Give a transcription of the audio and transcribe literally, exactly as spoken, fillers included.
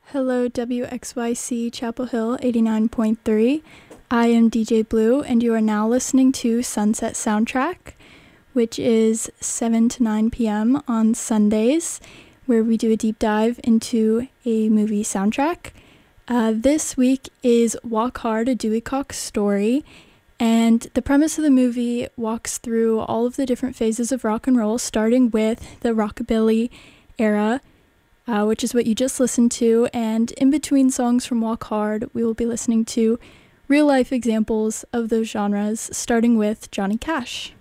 Hello, W X Y C Chapel Hill eighty-nine point three. I am D J Blue, and you are now listening to Sunset Soundtrack, which is seven to nine p.m. on Sundays, where we do a deep dive into a movie soundtrack. Uh, this week is Walk Hard, a Dewey Cox story, and the premise of the movie walks through all of the different phases of rock and roll, starting with the rockabilly era, Uh, which is what you just listened to, and in between songs from Walk Hard, we will be listening to real-life examples of those genres, starting with Johnny Cash.